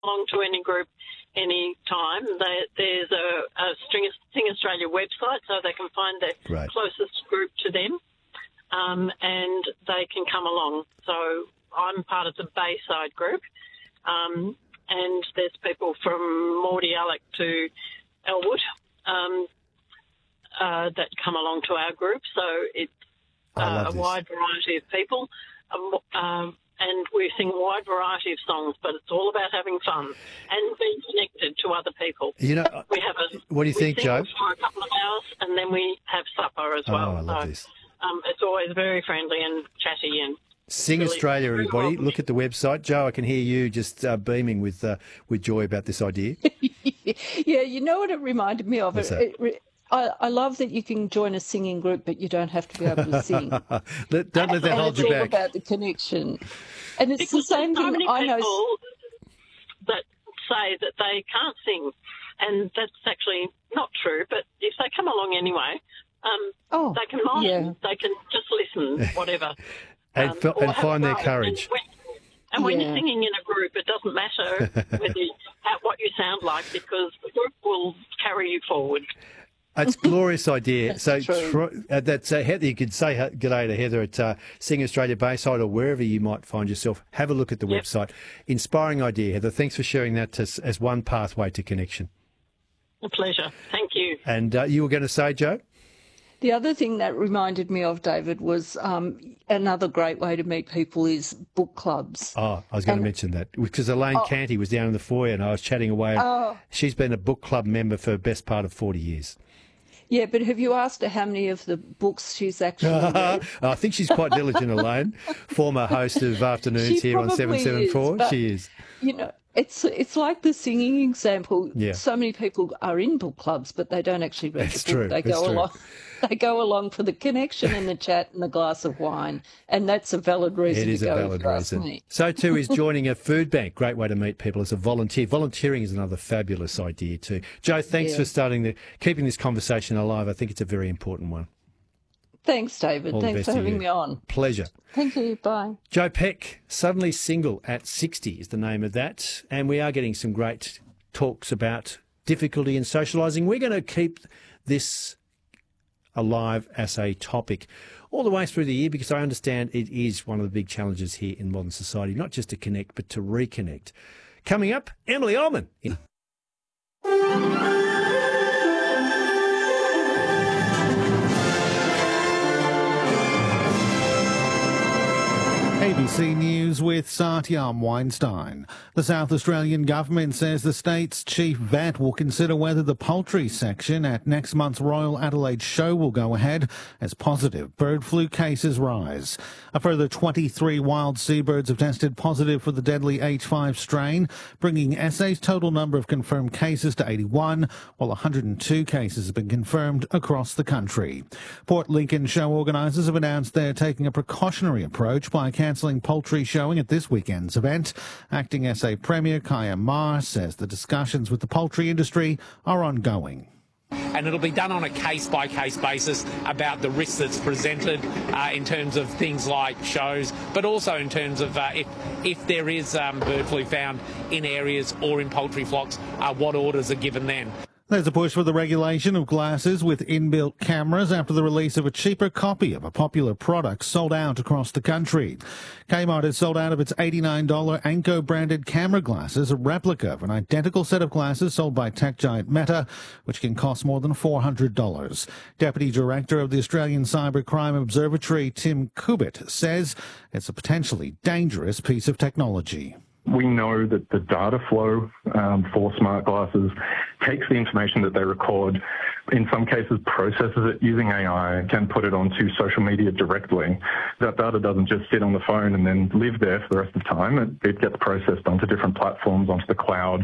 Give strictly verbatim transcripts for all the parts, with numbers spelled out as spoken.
belong to any group any time. They, there's a, a String, Sing Australia website, so they can find their Right. closest group to them, um, and they can come along. So I'm part of the Bayside group, um, and there's people from Mordialloc to Elwood um, uh, that come along to our group. So it's I love uh, a this. wide variety of people. Um, um, and we sing a wide variety of songs, but it's all about having fun and being connected to other people. You know, We have a, what do you we think, sing Joe? for a couple of hours, and then we have supper as Oh, well. I love so, this. Um, it's always very friendly and chatty. And Sing really- Australia, very everybody. welcoming. Look at the website. Joe, I can hear you just uh, beaming with uh, with joy about this idea. Yeah, you know what it reminded me of? What's It, that? it, I, I love that you can join a singing group, but you don't have to be able to sing. Let, don't let that and hold it's you all back. about the connection. And it's Because the same there's so thing. many I know. people that say that they can't sing, and that's actually not true. But if they come along anyway, um, Oh, they can mind. yeah. They can just listen, whatever, And, um, fi- or and have a find their go. courage. And when, and when Yeah. you're singing in a group, it doesn't matter whether you, how, what you sound like, because the group will carry you forward. It's a glorious idea. so true. tr- uh, that's uh, Heather. You could say uh, g'day to Heather at uh, Sing Australia Bayside or wherever you might find yourself. Have a look at the Yep. website. Inspiring idea, Heather. Thanks for sharing that as, as one pathway to connection. A pleasure. Thank you. And uh, you were going to say, Joe? The other thing that reminded me of, David, was um, another great way to meet people is book clubs. Oh, I was going to And- mention that because Elaine Canty was down in the foyer and I was chatting away. Oh. She's been a book club member for the best part of forty years. Yeah, but have you asked her how many of the books she's actually read? I think she's quite diligent, Elaine. Former host of Afternoons She here on probably seven seven four. is, but- She is. You know, it's it's like the singing example. Yeah. So many people are in book clubs, but they don't actually read That's the book. true, They that's go true. along. They go along for the connection and the chat and the glass of wine, and that's a valid reason It is to a go. valid if you ask reason. me. So too is joining a food bank. Great way to meet people as a volunteer. Volunteering is another fabulous idea too. Joe, thanks Yeah. for starting the keeping this conversation alive. I think it's a very important one. Thanks, David. All the Thanks best for to having you. me on. Pleasure. Thank you. Bye. Joe Peck, suddenly single at sixty is the name of that. And we are getting some great talks about difficulty in socialising. We're going to keep this alive as a topic all the way through the year because I understand it is one of the big challenges here in modern society, not just to connect, but to reconnect. Coming up, Emily Ullman. In- A B C News with Satyam Weinstein. The South Australian government says the state's chief vet will consider whether the poultry section at next month's Royal Adelaide Show will go ahead as positive bird flu cases rise. A further twenty-three wild seabirds have tested positive for the deadly H five strain, bringing S A's total number of confirmed cases to eighty-one, while one hundred two cases have been confirmed across the country. Port Lincoln Show organisers have announced they're taking a precautionary approach by cancelling poultry showing at this weekend's event. Acting S A Premier Kaya Ma says the discussions with the poultry industry are ongoing. And it'll be done on a case-by-case basis about the risk that's presented uh, in terms of things like shows, but also in terms of uh, if, if there is um, bird flu found in areas or in poultry flocks, uh, what orders are given then. There's a push for the regulation of glasses with inbuilt cameras after the release of a cheaper copy of a popular product sold out across the country. Kmart has sold out of its eighty-nine dollars Anko branded camera glasses, a replica of an identical set of glasses sold by tech giant Meta, which can cost more than four hundred dollars. Deputy Director of the Australian Cybercrime Observatory, Tim Kubit, says it's a potentially dangerous piece of technology. We know that the data flow um, for smart glasses takes the information that they record, in some cases processes it using A I, can put it onto social media directly. That data doesn't just sit on the phone and then live there for the rest of the time. It, it gets processed onto different platforms, onto the cloud.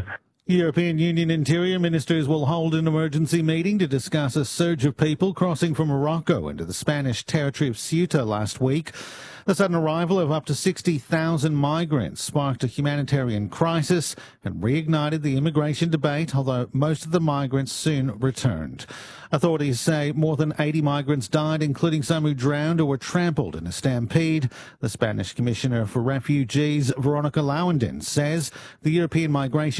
European Union interior ministers will hold an emergency meeting to discuss a surge of people crossing from Morocco into the Spanish territory of Ceuta last week. The sudden arrival of up to sixty thousand migrants sparked a humanitarian crisis and reignited the immigration debate, although most of the migrants soon returned. Authorities say more than eighty migrants died, including some who drowned or were trampled in a stampede. The Spanish Commissioner for Refugees, Veronica Lauwenden, says the European Migration